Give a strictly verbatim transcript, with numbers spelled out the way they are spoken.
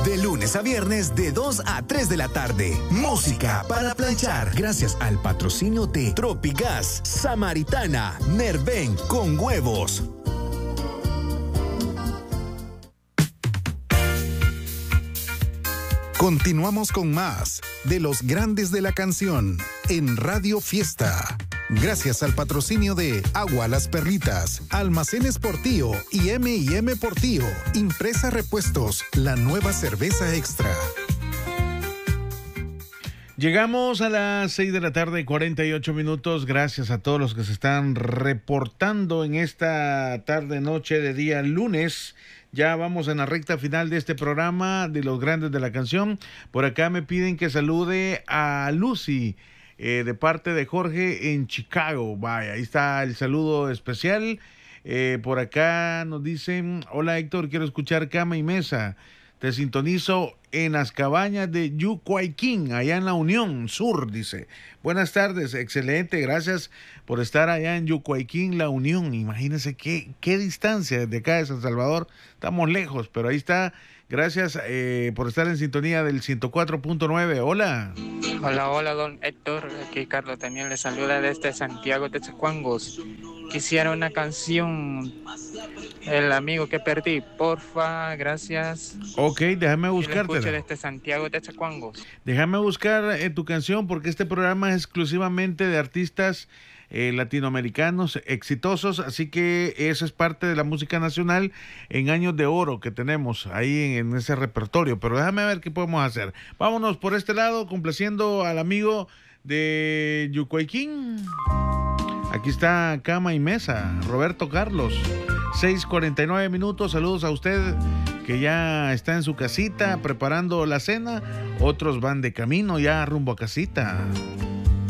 De lunes a viernes de dos a tres de la tarde. Música para planchar. Gracias al patrocinio de Tropigas, Samaritana, Nerven con huevos. Continuamos con más de los grandes de la canción en Radio Fiesta. Gracias al patrocinio de Agua Las Perlitas, Almacenes Portillo y eme y eme Portillo, Impresa Repuestos, la nueva cerveza extra. Llegamos a las seis de la tarde, cuarenta y ocho minutos. Gracias a todos los que se están reportando en esta tarde, noche de día lunes. Ya vamos en la recta final de este programa de los grandes de la canción. Por acá me piden que salude a Lucy eh, de parte de Jorge en Chicago. Vaya, ahí está el saludo especial. Eh, por acá nos dicen, hola Héctor, quiero escuchar Cama y Mesa. Te sintonizo en las cabañas de Yucuayquín, allá en la Unión Sur, dice. Buenas tardes, excelente, gracias por estar allá en Yucuayquín, la Unión. Imagínense qué, qué distancia desde acá de San Salvador, estamos lejos, pero ahí está. Gracias eh, por estar en sintonía del ciento cuatro punto nueve. Hola. Hola, hola, don Héctor. Aquí Carlos también le saluda desde Santiago de Chacuangos. Quisiera una canción, El amigo que perdí, porfa, gracias. Ok, déjame buscártela. Escuche desde Santiago de Chacuangos. Déjame buscar eh, tu canción porque este programa es exclusivamente de artistas Eh, latinoamericanos exitosos, así que eso es parte de la música nacional en años de oro que tenemos ahí en, en ese repertorio, pero déjame ver qué podemos hacer. Vámonos por este lado complaciendo al amigo de Yucuayquín. Aquí está Cama y Mesa, Roberto Carlos. seis cuarenta y nueve minutos, saludos a usted que ya está en su casita preparando la cena, otros van de camino ya rumbo a casita.